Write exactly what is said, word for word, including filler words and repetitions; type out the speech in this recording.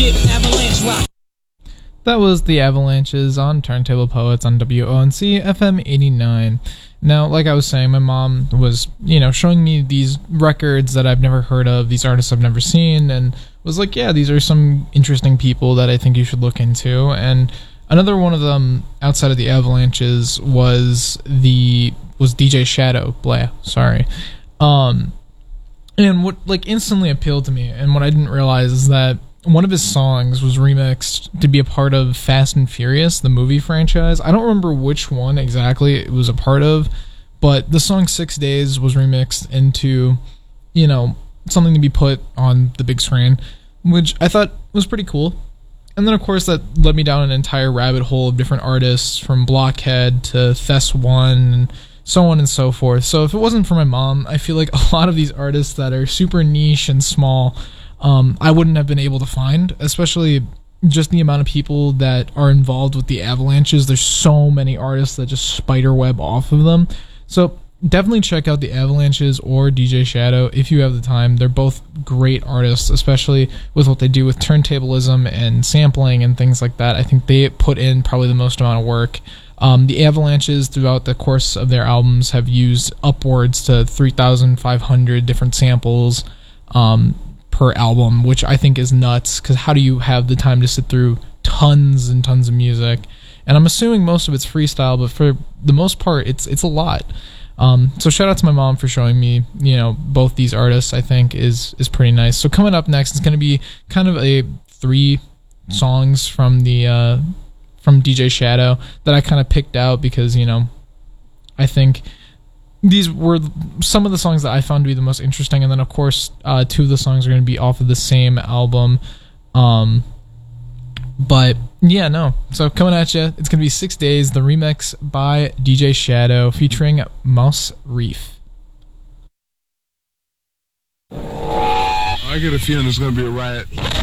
get avalanche rock. That was the Avalanches on Turntable Poets on W O N C F M eighty-nine. Now, like I was saying, my mom was, you know, showing me these records that I've never heard of, these artists I've never seen, and was like, yeah, these are some interesting people that I think you should look into. And another one of them outside of the Avalanches was the was D J Shadow. Blah, sorry. Um, and what like instantly appealed to me, and what I didn't realize is that one of his songs was remixed to be a part of Fast and Furious, the movie franchise. I don't remember which one exactly it was a part of, but the song Six Days was remixed into, you know, something to be put on the big screen, which I thought was pretty cool. And then, of course, that led me down an entire rabbit hole of different artists, from Blockhead to Thess One, and so on and so forth. So if it wasn't for my mom, I feel like a lot of these artists that are super niche and small, Um, I wouldn't have been able to find, especially just the amount of people that are involved with the Avalanches. There's so many artists that just spiderweb off of them. So definitely check out the Avalanches or D J Shadow if you have the time. They're both great artists, especially with what they do with turntablism and sampling and things like that. I think they put in probably the most amount of work. Um, the Avalanches, throughout the course of their albums, have used upwards to three thousand five hundred different samples um, per album, which I think is nuts, because how do you have the time to sit through tons and tons of music? And I'm assuming most of it's freestyle, but for the most part, it's it's a lot. Um, so shout out to my mom for showing me, you know, both these artists. I think is is pretty nice. So coming up next is going to be kind of a three songs from the uh, from D J Shadow that I kind of picked out because, you know, I think these were some of the songs that I found to be the most interesting. And then, of course, uh, two of the songs are going to be off of the same album. Um, but, yeah, no. So, coming at you, it's going to be Six Days, the remix by D J Shadow, featuring Mouse Reef. I get a feeling there's going to be a riot.